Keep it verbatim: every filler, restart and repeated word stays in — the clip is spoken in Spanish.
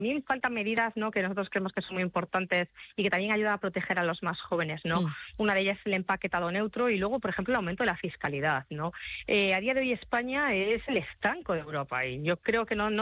también faltan medidas, ¿no?, que nosotros creemos que son muy importantes y que también ayudan a proteger a los más jóvenes, ¿no? Mm. Una de ellas es el empaquetado neutro y luego, por ejemplo, el aumento de la fiscalidad, ¿no? Eh, a día de hoy España es el estanco de Europa y yo creo que no, no